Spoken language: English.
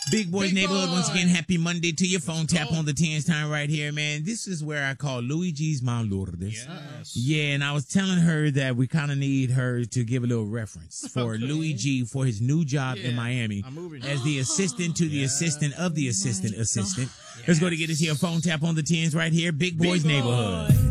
Big Boy's Neighborhood, once again, happy Monday to your phone tap on the 10s time right here, man. This is where I call Luigi's Mom Lourdes. Yes. Yeah, and I was telling her that we kind of need her to give a little reference for Luigi for his new job in Miami as the assistant to the assistant of the assistant. Let's go to get this here phone tap on the 10s right here. Big Boy's Neighborhood.